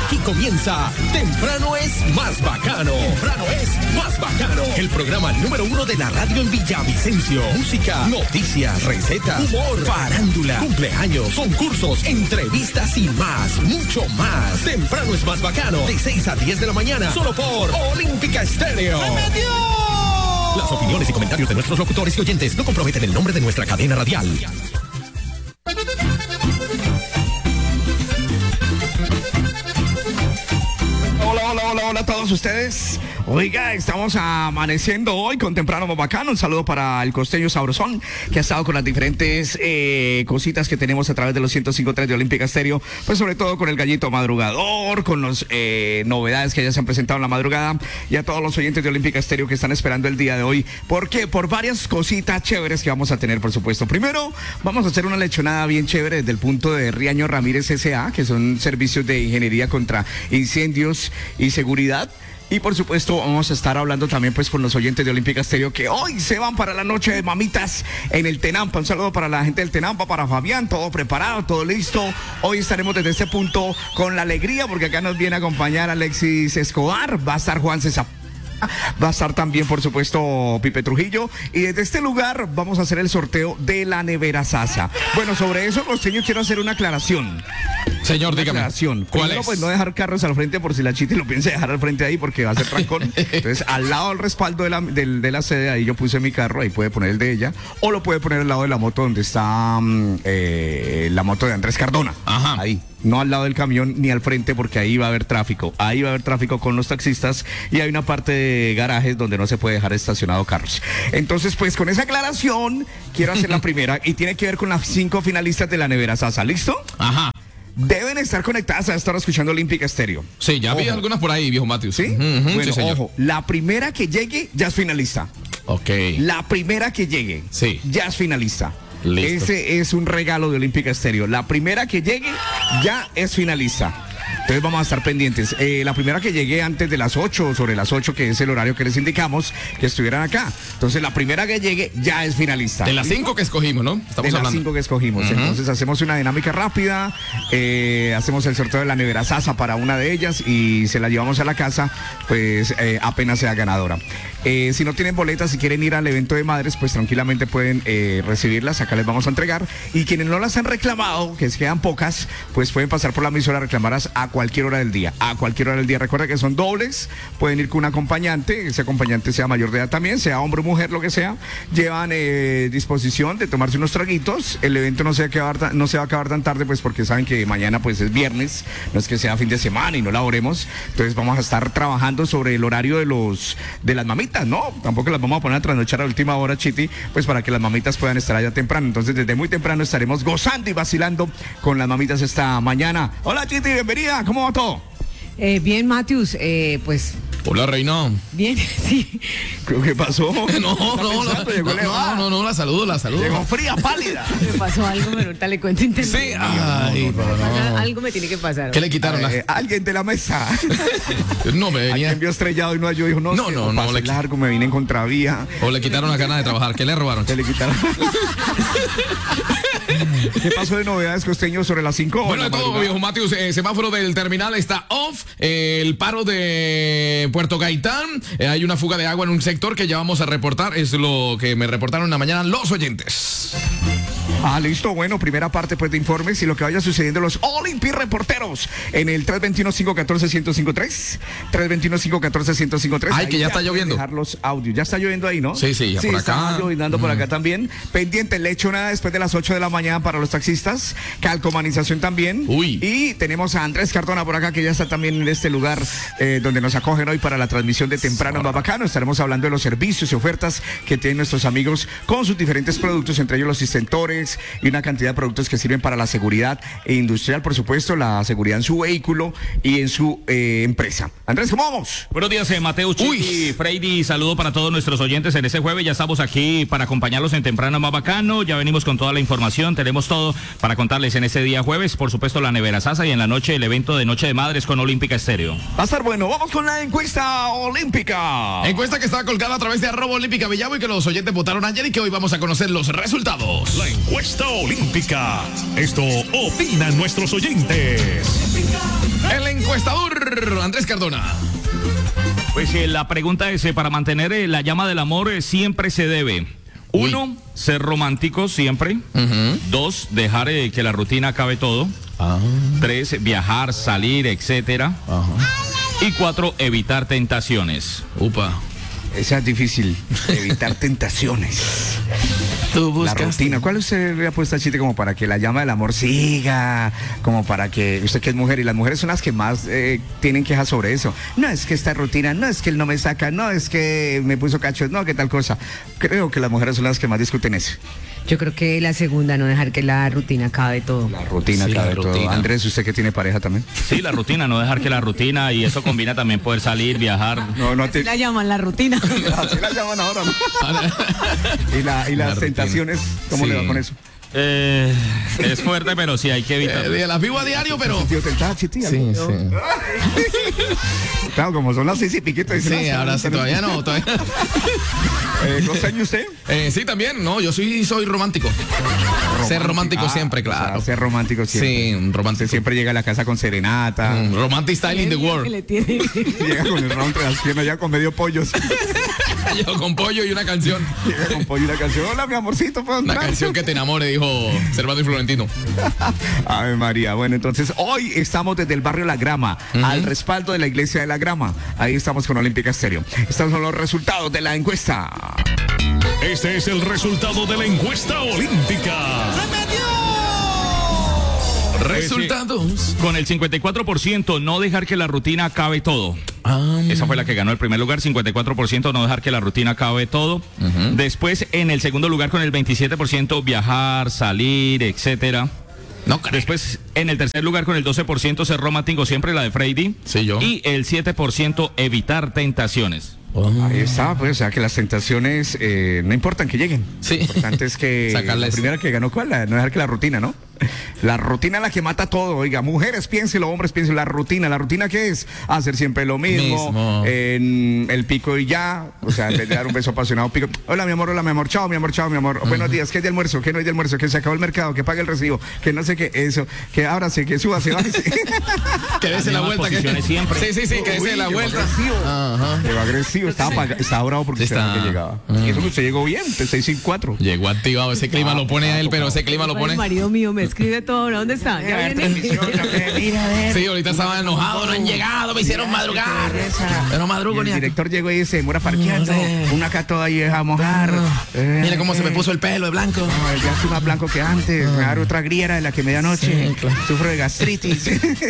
Aquí comienza Temprano es más bacano. Temprano es más bacano. El programa número 1 de la radio en Villavicencio. Música, noticias, recetas, humor, farándula, cumpleaños, concursos, entrevistas y más, mucho más. Temprano es más bacano. De 6 a 10 de la mañana. Solo por Olímpica Estéreo. ¡Me metió! Las opiniones y comentarios de nuestros locutores y oyentes no comprometen el nombre de nuestra cadena radial. Hola a todos ustedes. Oiga, estamos amaneciendo hoy con Temprano más bacano. Un saludo para el costeño sabrosón que ha estado con las diferentes cositas que tenemos a través de los 105.3 de Olímpica Estéreo. Pues sobre todo con el gallito madrugador, con las novedades que ya se han presentado en la madrugada, y a todos los oyentes de Olímpica Estéreo que están esperando el día de hoy. ¿Por qué? Por varias cositas chéveres que vamos a tener, por supuesto. Primero, vamos a hacer una lechonada bien chévere desde el punto de Riaño Ramírez S.A., que son servicios de ingeniería contra incendios y seguridad. Y por supuesto vamos a estar hablando también pues con los oyentes de Olímpica Estéreo que hoy se van para la noche de mamitas en el Tenampa. Un saludo para la gente del Tenampa, para Fabián, todo preparado, todo listo. Hoy estaremos desde este punto con la alegría porque acá nos viene a acompañar Alexis Escobar, va a estar Juan César. Va a estar también, por supuesto, Pipe Trujillo. Y desde este lugar vamos a hacer el sorteo de la nevera Sasa. Bueno, sobre eso, costeño, quiero hacer una aclaración. Señor, dígame. ¿Cuál primero, es? Pues no dejar carros al frente por si la Chiti lo piensa dejar al frente ahí porque va a ser trancón. Entonces, al lado del respaldo de la sede, ahí yo puse mi carro, ahí puede poner el de ella. O lo puede poner al lado de la moto donde está la moto de Andrés Cardona. Ajá. Ahí. No al lado del camión ni al frente porque ahí va a haber tráfico. Ahí va a haber tráfico con los taxistas y hay una parte de garajes donde no se puede dejar estacionado carros. Entonces, pues con esa aclaración, quiero hacer la primera y tiene que ver con las 5 finalistas de la nevera Sasa. ¿Listo? Ajá. Deben estar conectadas a estar escuchando Olímpica Estéreo. Sí, ya vi algunas por ahí, viejo Matius. ¿Sí? Bueno, Sí, señor. ojo, la primera que llegue ya es finalista. Ok. La primera que llegue Sí. ya es finalista. Listo. Ese es un regalo de Olímpica Estéreo. La primera que llegue ya es finalista. Entonces vamos a estar pendientes. La primera que llegue antes de las 8, sobre las 8, que es el horario que les indicamos, que estuvieran acá. Entonces la primera que llegue ya es finalista. De las 5 que escogimos, ¿no? De las 5 que escogimos. Entonces hacemos una dinámica rápida, hacemos el sorteo de la nevera Sasa para una de ellas y se la llevamos a la casa, pues apenas sea ganadora. Si no tienen boletas, si quieren ir al evento de madres, pues tranquilamente pueden recibirlas, acá les vamos a entregar. Y quienes no las han reclamado, que quedan pocas, pues pueden pasar por la emisora a reclamarlas a cualquier hora del día. A cualquier hora del día. Recuerda que son dobles, pueden ir con un acompañante, ese acompañante sea mayor de edad también, sea hombre o mujer, lo que sea. Llevan disposición de tomarse unos traguitos. El evento no se va a acabar tan tarde, pues porque saben que mañana pues es viernes, no es que sea fin de semana y no laboremos. Entonces vamos a estar trabajando sobre el horario de las mamitas, ¿no? Tampoco las vamos a poner a trasnochar a última hora, Chiti, pues para que las mamitas puedan estar allá temprano. Entonces desde muy temprano estaremos gozando y vacilando con las mamitas esta mañana. Hola, Chiti, bienvenida, ¿cómo va todo? Bien, Matius, pues... Hola, reina. Bien, sí. ¿Qué pasó? No, la saludo. Llegó fría, pálida. Me pasó algo, pero ahorita le cuento intenso. Sí, ay, no. Algo me tiene que pasar. ¿Qué le quitaron? Alguien de la mesa. No me venía. Alguien vio estrellado y no yo dijo, No, pasé largo, me vine en contravía. O le quitaron las ganas de trabajar. ¿Qué le robaron? ¿Qué le quitaron? ¿Qué pasó de novedades, costeño, sobre las 5? Bueno, de todo, viejo Matius, semáforo del terminal está off, el paro de Puerto Gaitán, hay una fuga de agua en un sector que ya vamos a reportar, es lo que me reportaron en la mañana los oyentes. Listo, bueno, primera parte pues de informes y lo que vaya sucediendo los Olympic reporteros en el 321-514-1053, 321-514-1053. Ay, que ya está lloviendo. Dejar los audios, ya está lloviendo ahí, ¿no? Sí, ya por acá. Está lloviendo por acá también. Pendiente, le echo nada después de las 8 de la mañana para los taxistas, calcomanización también. Uy. Y tenemos a Andrés Cardona por acá que ya está también en este lugar donde nos acogen hoy para la transmisión de Temprano más Bacano. Estaremos hablando de los servicios y ofertas que tienen nuestros amigos con sus diferentes productos, entre ellos los sensores y una cantidad de productos que sirven para la seguridad industrial, por supuesto, la seguridad en su vehículo y en su empresa. Andrés, ¿cómo vamos? Buenos días, Mateo, Chiqui, Freddy, saludo para todos nuestros oyentes en ese jueves. Ya estamos aquí para acompañarlos en Temprano más Bacano. Ya venimos con toda la información, tenemos todo para contarles en ese día jueves. Por supuesto, la nevera Sasa y en la noche el evento de Noche de Madres con Olímpica Estéreo. Va a estar bueno. Vamos con la encuesta olímpica. Encuesta que estaba colgada a través de @Olímpica Villavo y que los oyentes votaron ayer y que hoy vamos a conocer los resultados. La encuesta olímpica. Esto opinan nuestros oyentes. El encuestador señor Andrés Cardona. Pues la pregunta es, para mantener la llama del amor siempre se debe. 1, ser romántico siempre. 2, dejar que la rutina acabe todo. 3, viajar, salir, etcétera. Y 4, evitar tentaciones. Upa. Esa es difícil, evitar tentaciones. La rutina. ¿Cuál usted le ha puesto a Chite como para que la llama del amor siga? Como para que, usted que es mujer, y las mujeres son las que más tienen quejas sobre eso. No es que esta rutina, no es que él no me saca, no es que me puso cachos, no, que tal cosa. Creo que las mujeres son las que más discuten eso. Yo creo que la segunda, no dejar que la rutina acabe todo. La rutina Sí, acabe la todo. rutina. Andrés, ¿usted que tiene pareja también? Sí, la rutina, no dejar que la rutina, y eso combina también poder salir, viajar. No Así la llaman la rutina. Así la llaman ahora, ¿no? Y las rutina. tentaciones, ¿cómo Sí. le va con eso? Es fuerte, pero sí hay que evitar. Las vivo a diario, pero... Tío, tentada, Chiti, Sí, algo. sí. Claro, como son las 6 y piquito. dice, Sí, ahora sí, todavía no. ¿Costeño usted? Sí, también, no, yo soy romántico. Ser romántico siempre, claro. O sea, ser romántico siempre. Sí, romántico. Usted siempre llega a la casa con serenata. Romantic style in the Que world. le tiene. Llega con el round entre las piernas ya con medio pollo. Yo con pollo y una canción. Llega con pollo y una canción. Hola, mi amorcito, ¿puedo Una entrar? canción que te enamore, dijo Servando y Florentino. Ave María. Bueno, entonces hoy estamos desde el barrio La Grama, al respaldo de la iglesia de La Grama. Ahí estamos con Olímpica Estéreo. Estos son los resultados de la encuesta. Este es el resultado de la encuesta olímpica. Resultados. Con el 54%, no dejar que la rutina acabe todo. Esa fue la que ganó el primer lugar, 54%, no dejar que la rutina acabe todo. Después, en el segundo lugar, con el 27%, viajar, salir, etcétera. No creo. Después, en el tercer lugar, con el 12%, ser romántico siempre, la de Freddy. Sí, yo. Y el 7%, evitar tentaciones. Ahí está, pues, o sea, que las tentaciones no importan que lleguen. Sí. Lo importante es que Sacarles. la primera que ganó, ¿cuál? No dejar que la rutina, ¿no? La rutina es la que mata todo, oiga, mujeres piénselo, hombres piénselo, la rutina ¿qué es? Hacer siempre lo mismo. En el pico y ya, o sea, en vez de dar un beso apasionado, pico, hola mi amor, chao mi amor, buenos días, ¿qué es de almuerzo? ¿Qué no hay de almuerzo? Que se acabó el mercado, que pague el recibo, que no sé qué, eso, que ábrase, que súbase, bájese. Que dese la Mismas vuelta. posiciones siempre. Sí, que dese la Uy, vuelta. Ajá. Quedó agresivo, estaba bravo porque Está- usted no llegaba. Y eso que usted llegó bien, de 6-4. Llegó activado, ese clima lo pone a él, pero ese clima lo El pone. marido mío me escribe todo. ¿Dónde está? Ya viene. Sí, ahorita estaban enojados, no han llegado, me hicieron madrugar. Pero madrugo El ni a... director llegó y se demora parqueando. Una acá toda ahí a mojar. Mira cómo se me puso el pelo de blanco. No, ya estoy más blanco que antes. Me da otra griera de la que me da anoche. Sí, claro. Sufro de gastritis.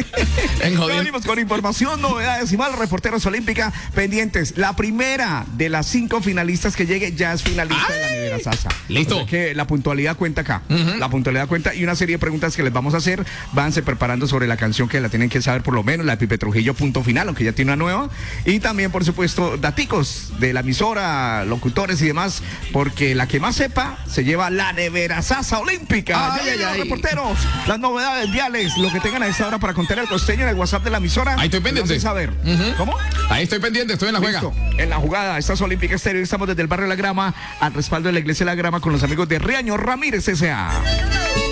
En jodiendo. Venimos con información, novedades y más. Reporteros Olímpica pendientes. La primera de las 5 finalistas que llegue ya es finalista de la nevera Sasa. Listo. O sea que la puntualidad cuenta acá. La puntualidad cuenta y una serie de preguntas que les vamos a hacer. Váyanse preparando sobre la canción que la tienen que saber por lo menos, la de Pipe Trujillo, punto final, aunque ya tiene una nueva. Y también, por supuesto, daticos de la emisora, locutores y demás, porque la que más sepa se lleva la nevera Sasa Olímpica. Ay, Ya, ay, ay. reporteros, las novedades viales, lo que tengan a esta hora para contar el costeño en el WhatsApp de la emisora. Ahí estoy pendiente. Lo hacen saber. ¿Cómo? Ahí estoy pendiente, estoy en la juega. Listo. En la jugada, estás Olímpica Estéreo. Estamos desde el barrio La Grama, al respaldo de la iglesia La Grama, con los amigos de Riaño Ramírez S.A.